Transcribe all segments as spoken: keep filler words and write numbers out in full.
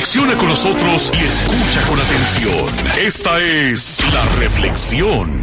Reflexiona con nosotros y escucha con atención. Esta es La Reflexión.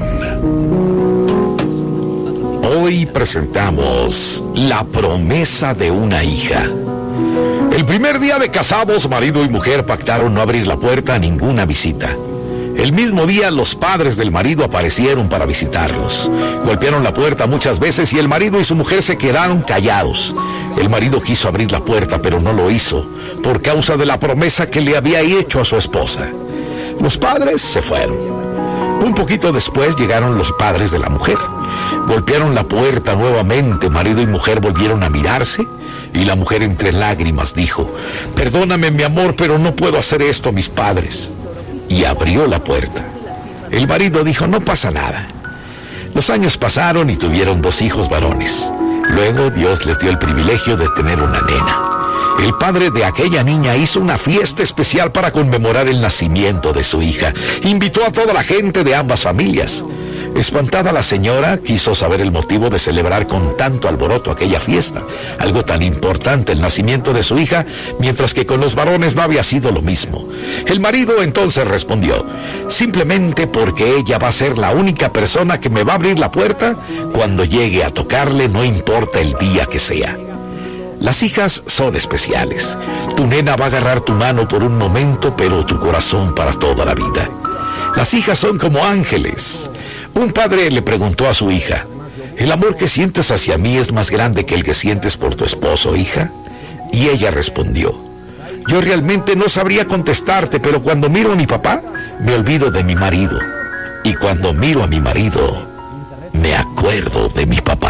Hoy presentamos La promesa de una hija. El primer día de casados, marido y mujer pactaron no abrir la puerta a ninguna visita. El mismo día, los padres del marido aparecieron para visitarlos. Golpearon la puerta muchas veces y el marido y su mujer se quedaron callados. El marido quiso abrir la puerta, pero no lo hizo, por causa de la promesa que le había hecho a su esposa. Los padres se fueron. Un poquito después llegaron los padres de la mujer. Golpearon la puerta nuevamente, marido y mujer volvieron a mirarse, y la mujer entre lágrimas dijo: «Perdóname, mi amor, pero no puedo hacer esto a mis padres». Y abrió la puerta. El marido dijo: «No pasa nada». Los años pasaron y tuvieron dos hijos varones. Luego Dios les dio el privilegio de tener una nena. El padre de aquella niña hizo una fiesta especial para conmemorar el nacimiento de su hija. Invitó a toda la gente de ambas familias. Espantada la señora, quiso saber el motivo de celebrar con tanto alboroto aquella fiesta, algo tan importante, el nacimiento de su hija, mientras que con los varones no había sido lo mismo. El marido entonces respondió: «Simplemente porque ella va a ser la única persona que me va a abrir la puerta cuando llegue a tocarle, no importa el día que sea». Las hijas son especiales. Tu nena va a agarrar tu mano por un momento, pero tu corazón para toda la vida. Las hijas son como ángeles. Un padre le preguntó a su hija: «¿El amor que sientes hacia mí es más grande que el que sientes por tu esposo, hija?». Y ella respondió: «Yo realmente no sabría contestarte, pero cuando miro a mi papá, me olvido de mi marido. Y cuando miro a mi marido, me acuerdo de mi papá».